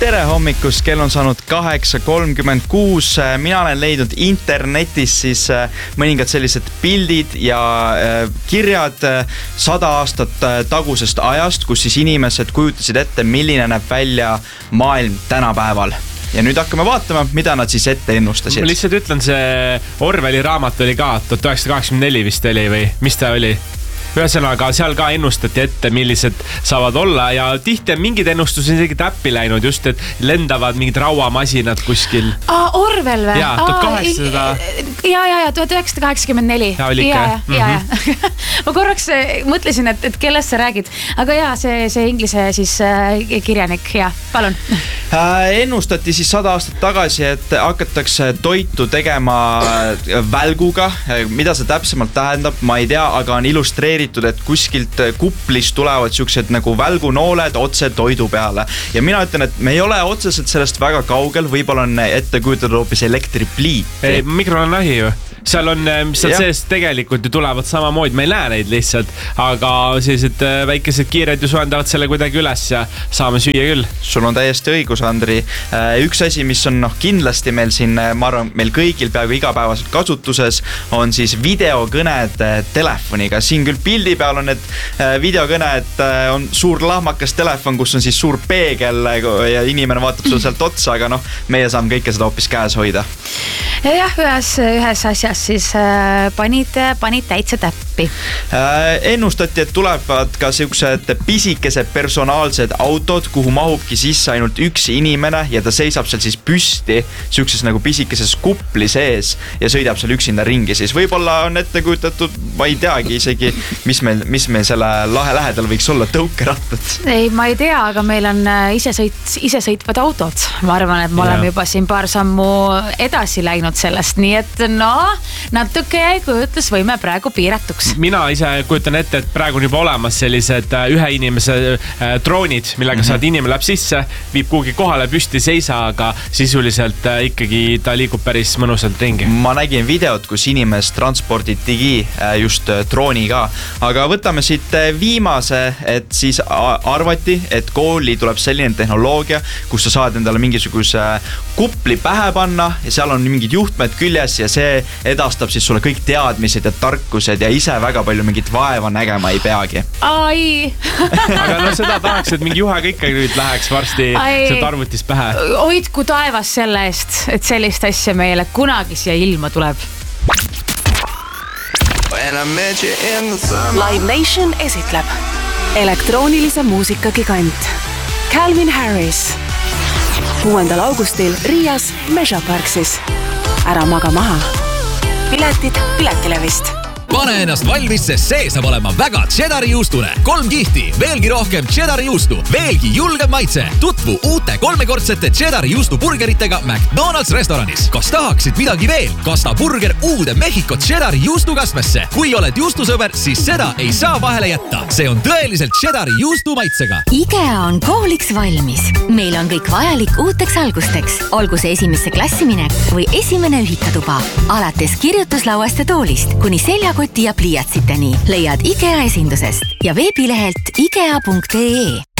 Tere hommikust, kell on saanud 8:36. Mina olen leidnud internetis siis mõningad sellised pildid ja kirjad 100 aastat tagusest ajast, kus siis inimesed kujutasid ette, milline näeb välja maailm tänapäeval. Ja nüüd hakkame vaatama, mida nad siis ette ennustasid. Ma lihtsalt ütlen, see Orwelli raamat oli ka 1984 vist oli või mis ta oli? Ühesõnaga, seal ka ennustati ette, millised saavad olla ja tihti on mingid ennustused isegi täppi läinud, just et lendavad mingid rauamasinad kuskil. Orwell või? Jaa, 1800... Ja, 1984. Ja, oli ikka. Ja. Ma korraks mõtlesin, et kellest sa räägid. Aga jaa, see inglise siis kirjanik, jah, palun. Ennustati siis 100 aastat tagasi, et hakatakse toitu tegema välguga. Mida see täpsemalt tähendab, ma ei tea, aga on illustreeritud, et kuskilt kuplist tulevad siuksed nagu välgunooled otse toidu peale. Ja mina ütlen, et me ei ole otseselt sellest väga kaugel, võib-olla on ette kujutatud hoopis elektripliit. Mikroonlahi ju. Seal on, mis seal sees tegelikult ju tulevad samamoodi, me ei näe neid lihtsalt, aga sellised väikesed kiired ju soendavad selle kuidagi üles ja saame süüa küll. Sul on täiesti õigus, Andri. Üks asi, mis on kindlasti meil siin, ma arvan, meil kõigil peaaegu igapäevaselt kasutuses, on siis videokõned telefoniga. Siin küll pildi peal on need videokõne, et on suur lahmakas telefon, kus on siis suur peegel ja inimene vaatab sul sealt otsa, aga meie saame kõike seda hoopis käes hoida. Jah, ühes asjas siis panid täitsa täppi. Ennustati, et tulevad ka siuksed pisikesed personaalsed autod, kuhu mahubki sisse ainult üks inimene ja ta seisab seal siis püsti siukses nagu pisikeses kupli sees ja sõidab seal üksinda ringi. Siis võib-olla on ette kujutatud, ma ei teagi isegi, mis meil selle lahe lähedal võiks olla, tõukerattad. Ei, ma ei tea, aga meil on isesõitvad autod. Ma arvan, et me oleme juba siin paar sammu edasi läinud sellest, nii et natuke kujutlus võime praegu piiratuks. Mina ise kujutan ette, et praegu on juba olemas sellised ühe inimese droonid, millega saad inimene läheb sisse, viib kuhugi kohale püsti seisa, aga sisuliselt ikkagi ta liigub päris mõnusalt ringi. Ma nägin videot, kus inimest transporditigi just drooni ka, aga võtame siit viimase, et siis arvati, et kooli tuleb selline tehnoloogia, kus sa saad endale mingisuguse kupli pähe panna ja seal on mingid juhtmed küljes ja see edastab siis sulle kõik teadmised ja tarkused ja ise väga palju mingit vaeva nägema ei peagi. Ai! Aga seda tahaks, et mingi juhega ikkagi nüüd läheks varsti sealt arvutis pähe. Hoidku taevas selle eest, et sellist asja meile kunagi siia ilma tuleb. Live Nation esitleb elektroonilise muusika gigant Calvin Harris 6. augustil Riias Measure Parksis. Ära maga maha. Piletid Piletilevist. Pane ennast valmis, sest see saab olema väga cheddari juustune. 3 kihti, veelgi rohkem cheddari juustu, veelgi julgem maitse. Tutvu uute 3-kordsete cheddari juustu burgeritega McDonald's restoranis. Kas tahaksid midagi veel? Kasta burger uude Mehhiko cheddari juustukasmesse. Kui oled juustusõber, siis seda ei saa vahele jätta. See on tõeliselt cheddari juustu maitsega. IKEA on kooliks valmis. Meil on kõik vajalik uuteks algusteks. Olgu see esimesse klassiminek või esimene ühikatuba. Alates kirjutuslauast ja toolist kuni seljakoti ja pliiatsiteni leiad IKEA esindusest ja veebilehelt ikea.ee.